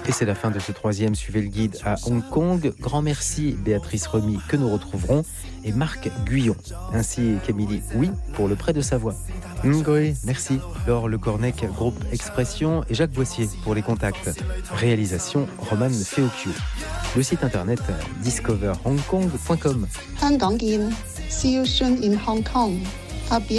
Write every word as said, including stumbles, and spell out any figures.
Et c'est la fin de ce troisième Suivez le guide à Hong Kong. Grand merci Béatrice Remy que nous retrouverons et Marc Guyon, ainsi qu'Émilie Oui pour le prêt de sa voix. Ngoé, merci. Laure Le Cornec, groupe Expression et Jacques Boissier pour les contacts. Réalisation Roman Feocchio. Le site internet discover hong kong point com. See you soon in Hong Kong.